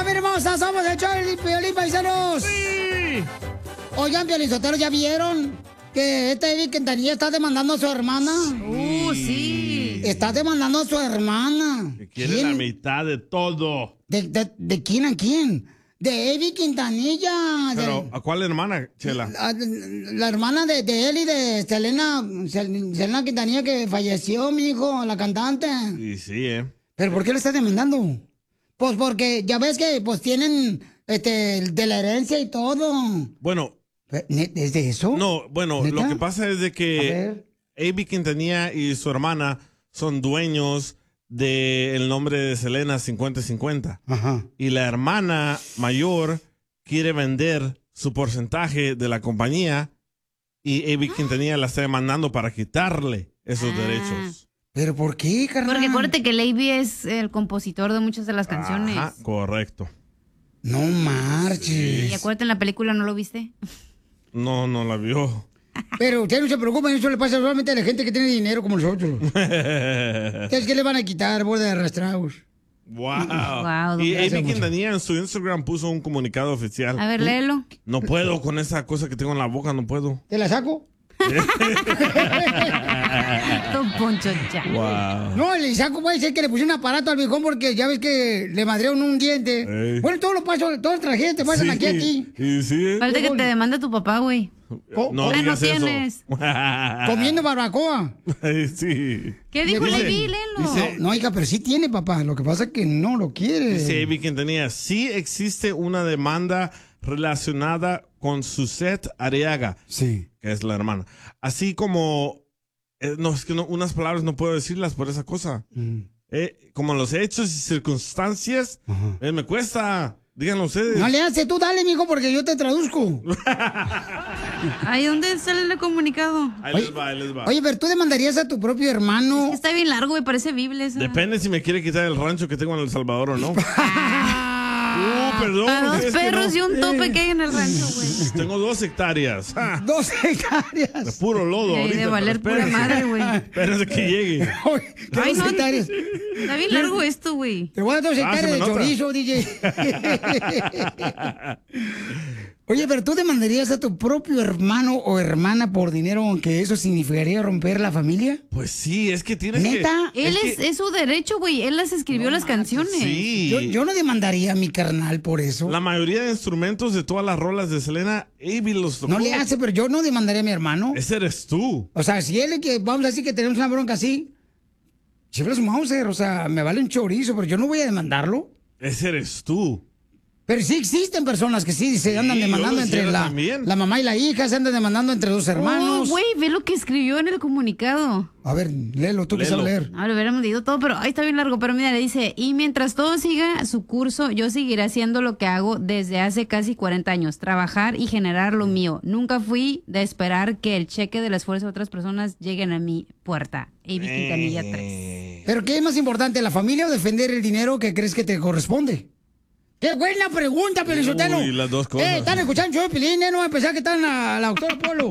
familia hermosa! ¡Somos el show de Piolín, paisanos! ¡Sí! Oigan, Piolín Sotelo, ¿ya vieron que Eddie Quintanilla está demandando a su hermana? Sí. Está demandando a su hermana. Que quiere la mitad de todo. ¿De quién a quién? De Eddie Quintanilla. Pero, ¿a cuál hermana, Chela? La hermana de él y de Selena Quintanilla, que falleció, mi hijo, la cantante. Sí, ¿Pero por qué le está demandando? Pues porque ya ves que pues tienen de la herencia y todo. Bueno. ¿Es de eso? No, bueno, ¿Neta? lo que pasa es de que Eddie Quintanilla y su hermana son dueños del nombre de Selena 50-50. Ajá. Y la hermana mayor quiere vender su porcentaje de la compañía y Eddie Quintanilla la está demandando para quitarle esos derechos. ¿Pero por qué, carnal? Porque acuérdate que Leiby es el compositor de muchas de las canciones. Ajá, correcto. No marches. Y acuérdate, en la película no lo viste. No la vio. Pero ustedes no se preocupen, eso le pasa solamente a la gente que tiene dinero como nosotros. ¿Ustedes qué le van a quitar, bola de arrastrados? Wow. Y Eddie Quintanilla en su Instagram puso un comunicado oficial. A ver, léelo. No puedo con esa cosa que tengo en la boca, no puedo. ¿Te la saco? Don Poncho ya. Wow. No, el saco puede ser que le puse un aparato al viejón porque ya ves que le madrearon un diente. Ey. Bueno, todo lo paso, todas las tragedias te pasan aquí a ti. Y sí. Falta que te demande tu papá, güey. No Ya no digas eso. tienes. Comiendo barbacoa. Sí. ¿Qué dijo Leiby? Léelo. No, hija, pero sí tiene, papá. Lo que pasa es que no lo quiere. Dice Eddie Quintanilla, sí existe una demanda relacionada con Suzette Arriaga, sí, que es la hermana. Así como, es que unas palabras no puedo decirlas por esa cosa. Como los hechos y circunstancias, me cuesta. Díganlo ustedes. No le hace, tú dale, mijo, porque yo te traduzco. Ay, ¿dónde sale el comunicado? Ahí les va. Oye, pero tú demandarías a tu propio hermano. Es que está bien largo, güey, parece Biblia esa. Depende si me quiere quitar el rancho que tengo en El Salvador o no. Perdón. Para dos perros no. y un tope que hay en el rancho, güey. Tengo 2 hectáreas. 2 hectáreas. De puro lodo. Y ahorita, de valer pero pura espérense. madre, güey. Espérense que llegue. Ay, no. hectáreas? Está bien largo esto, güey. Te voy a dar 2 hectáreas de chorizo, DJ. Oye, pero tú demandarías a tu propio hermano o hermana por dinero, aunque eso significaría romper la familia. Pues sí, es que tienes ¿Neta? que... Es su derecho, güey. Él las escribió las canciones. Sí. Yo no demandaría a mi carnal por eso. La mayoría de instrumentos de todas las rolas de Selena, Avi los tocó. No le hace, pero yo no demandaría a mi hermano. Ese eres tú. O sea, si él, que vamos a decir que tenemos una bronca así, chifla su Mauser, o sea, me vale un chorizo, pero yo no voy a demandarlo. Ese eres tú. Pero sí existen personas que sí se andan demandando entre la mamá y la hija, se andan demandando entre 2 hermanos. Oh, güey, ve lo que escribió en el comunicado. A ver, léelo, tú que sabes leer. Lo hubiéramos leído todo, pero ahí está bien largo. Pero mira, le dice, y mientras todo siga su curso, yo seguiré haciendo lo que hago desde hace casi 40 años, trabajar y generar lo mío. Nunca fui de esperar que el cheque del esfuerzo de otras personas lleguen a mi puerta. Avi Quintanilla 3. ¿Pero qué es más importante, la familia o defender el dinero que crees que te corresponde? ¡Qué buena pregunta, Pelizotelo! Uy, las dos cosas. Están escuchando yo, Pelín, no va a pensar que están a la doctora Polo.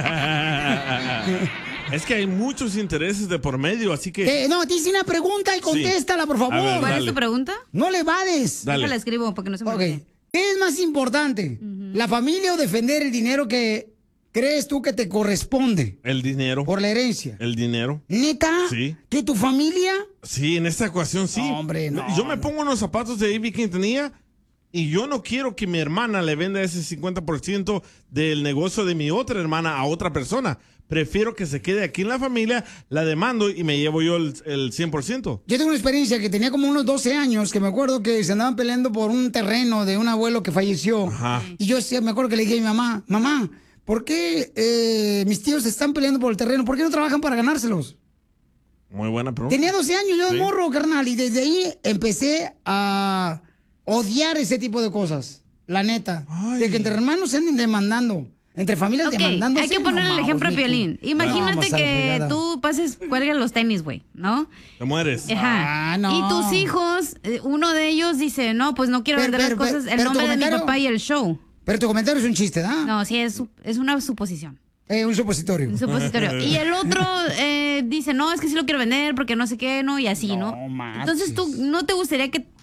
Es que hay muchos intereses de por medio, así que... No, te hice una pregunta y contéstala, por favor. A ver, ¿Cuál es dale. tu pregunta? No le vades. Dale. Déjala escribo porque no se me olvide. ¿Qué es más importante? ¿La familia o defender el dinero que crees tú que te corresponde? El dinero. Por la herencia. El dinero. ¿Neta? Sí. ¿Que tu familia? Sí, en esta ecuación sí. No, hombre, no. Yo me pongo en los zapatos de Avi Quintanilla y yo no quiero que mi hermana le venda ese 50% del negocio de mi otra hermana a otra persona. Prefiero que se quede aquí en la familia, la demando y me llevo yo el 100%. Yo tengo una experiencia que tenía como unos 12 años, que me acuerdo que se andaban peleando por un terreno de un abuelo que falleció. Ajá. Y yo me acuerdo que le dije a mi mamá, ¿por qué mis tíos se están peleando por el terreno? ¿Por qué no trabajan para ganárselos? Muy buena pregunta. Tenía 12 años yo de Sí. morro, carnal, y desde ahí empecé a odiar ese tipo de cosas. La neta. De que entre hermanos se anden demandando. Entre familias demandándose. Hay que poner el ejemplo a Piolín. Imagínate que tú cuelgas los tenis, güey, ¿no? Te mueres. Ajá. no. Y tus hijos, uno de ellos dice, no, pues no quiero vender las cosas, el pero tu nombre de mi comentario- papá y el show. Pero tu comentario es un chiste, ¿da? No, sí, es una suposición. Un supositorio. Un supositorio. Y el otro dice, no, es que sí lo quiero vender porque no sé qué, ¿no? Y así, ¿no? manches. Entonces tú no te gustaría que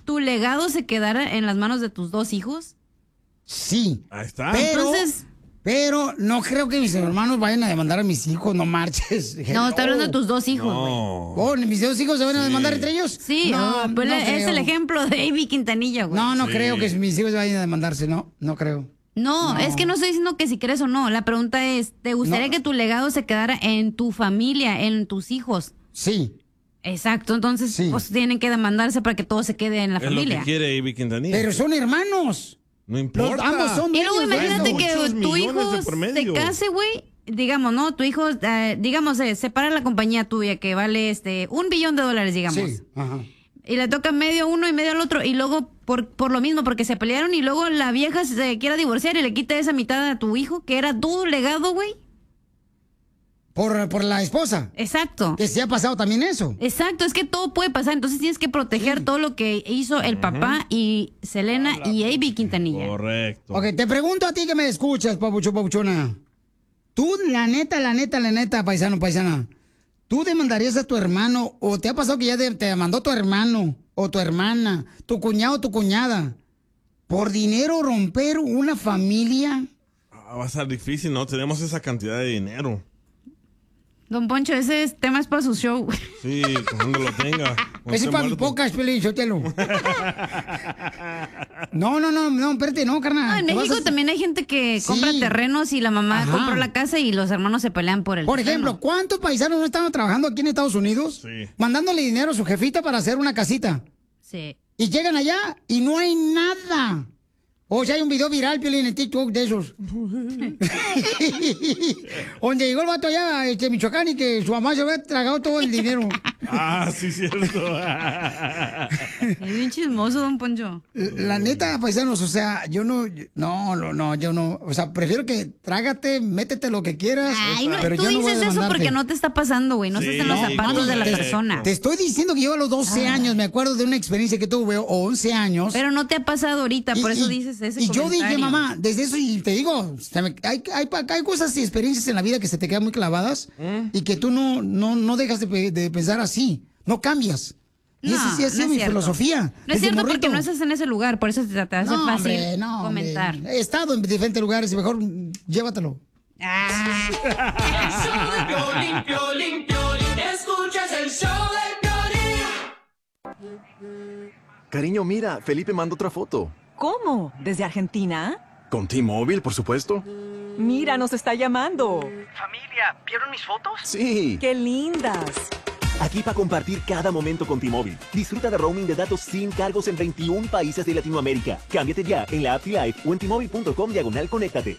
tu legado se quedara en las manos de tus 2 hijos? Sí. Ahí está. Pero no creo que mis hermanos vayan a demandar a mis hijos, no marches. No, está hablando de tus 2 hijos, güey. Oh, ¿mis 2 hijos se van a demandar entre ellos? Sí, pues no es creo. el ejemplo de Amy Quintanilla, güey. No creo que mis hijos vayan a demandarse, no creo. No, es que no estoy diciendo que si crees o no. La pregunta es, ¿te gustaría que tu legado se quedara en tu familia, en tus hijos? Sí. Exacto, entonces pues tienen que demandarse para que todo se quede en la familia. Es lo que quiere Amy Quintanilla. Pero son hermanos. No importa. Ambos son y luego imagínate que tu hijo se case, güey. Digamos, ¿no? Tu hijo, digamos, separa la compañía tuya que vale $1 billón, digamos. Sí, ajá. Y le toca medio uno y medio al otro. Y luego, por lo mismo, porque se pelearon y luego la vieja se quiera divorciar y le quita esa mitad a tu hijo, que era tu legado, güey. Por la esposa. Exacto. Que se ha pasado también eso. Exacto, es que todo puede pasar. Entonces tienes que proteger todo lo que hizo el papá y Selena y Amy Quintanilla. Correcto. Ok, te pregunto a ti que me escuchas, papuchona. Tú, la neta, paisana, ¿tú demandarías a tu hermano o te ha pasado que ya te demandó tu hermano o tu hermana, tu cuñado o tu cuñada por dinero romper una familia? Va a ser difícil, ¿no? Tenemos esa cantidad de dinero. Don Poncho, ese tema es para su show. Sí, cuando lo tenga. Ese es para mis pocas, Pelín, suéltelo. No, espérate, no, carnal. No, en México también hay gente que compra terrenos y la mamá compra la casa y los hermanos se pelean por el Por ejemplo, ¿cuántos paisanos no están trabajando aquí en Estados Unidos? Sí. Mandándole dinero a su jefita para hacer una casita. Sí. Y llegan allá y no hay nada. O sea, hay un video viral, Piolín, en TikTok de esos. Donde llegó el vato allá, Michoacán, y que su mamá se había tragado todo el dinero. Sí, cierto. Es bien chismoso, don Poncho. La neta, paisanos, o sea, yo no, o sea, prefiero que trágate, métete lo que quieras. Ay, no, pero tú yo no voy a dices eso demandarte. porque no te está pasando, güey, no estás en los zapatos de la persona. Te estoy diciendo que yo a los 12 años me acuerdo de una experiencia que tuve, o 11 años. Pero no te ha pasado ahorita, por eso dices ese Y comentario. yo dije, mamá, desde eso, y te digo, hay cosas y experiencias en la vida que se te quedan muy clavadas y que tú no dejas de pensar así, no cambias. Y esa sí ha sido mi filosofía. No es cierto porque no estás en ese lugar, por eso te hace fácil comentar. He estado en diferentes lugares y mejor llévatelo. El show de Piolín, escuchas el show de Piolín. Cariño, mira, Felipe mandó otra foto. ¿Cómo? ¿Desde Argentina? Con T-Mobile, por supuesto. Mira, nos está llamando. Familia, ¿vieron mis fotos? Sí. ¡Qué lindas! Aquí para compartir cada momento con T-Mobile. Disfruta de roaming de datos sin cargos en 21 países de Latinoamérica. Cámbiate ya en la app T-Life o en T-Mobile.com/conéctate.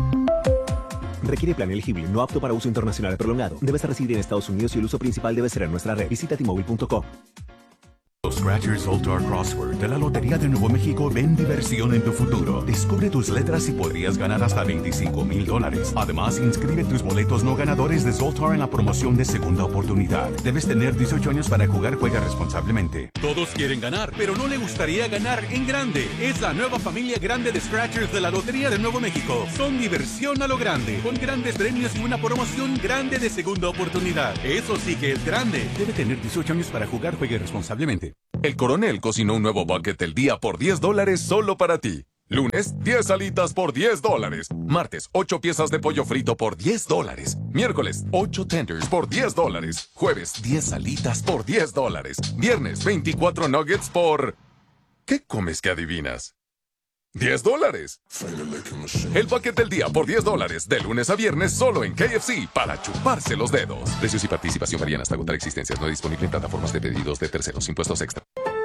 Requiere plan elegible, no apto para uso internacional prolongado. Debes residir en Estados Unidos y el uso principal debe ser en nuestra red. Visita T-Mobile.com. Los Scratchers All-Star Crossword de la Lotería de Nuevo México ven diversión en tu futuro. Descubre tus letras y podrías ganar hasta $25,000. Además, inscribe tus boletos no ganadores de Zoltar en la promoción de segunda oportunidad. Debes tener 18 años para jugar. Juega responsablemente. Todos quieren ganar, pero no le gustaría ganar en grande. Es la nueva familia grande de Scratchers de la Lotería de Nuevo México. Son diversión a lo grande, con grandes premios y una promoción grande de segunda oportunidad. Eso sí que es grande. Debe tener 18 años para jugar. Juegue responsablemente. El Coronel cocinó un nuevo bucket del día por $10 solo para ti. Lunes, 10 alitas por $10. Martes, 8 piezas de pollo frito por $10. Miércoles, 8 tenders por $10. Jueves, 10 alitas por $10. Viernes, 24 nuggets por... ¿Qué comes que adivinas? $10. El bucket del día por $10. De lunes a viernes solo en KFC para chuparse los dedos. Precios y participación varían hasta agotar existencias. No disponible en plataformas de pedidos de terceros. Impuestos extra.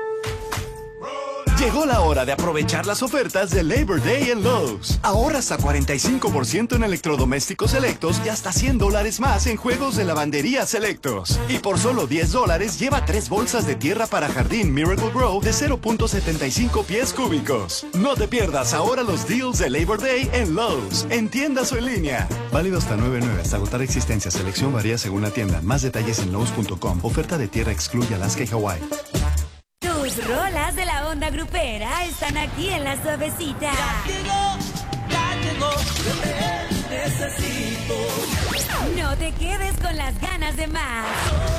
Llegó la hora de aprovechar las ofertas de Labor Day en Lowe's. Ahorras a 45% en electrodomésticos selectos y hasta $100 más en juegos de lavandería selectos. Y por solo $10 lleva 3 bolsas de tierra para jardín Miracle Grow de 0.75 pies cúbicos. No te pierdas ahora los deals de Labor Day en Lowe's, en tiendas o en línea. Válido hasta 9/9 hasta agotar existencia. Selección varía según la tienda. Más detalles en Lowe's.com. Oferta de tierra excluye Alaska y Hawái. Tus rolas de la onda grupera están aquí en La Suavecita. Ya llegó, necesito. No te quedes con las ganas de más.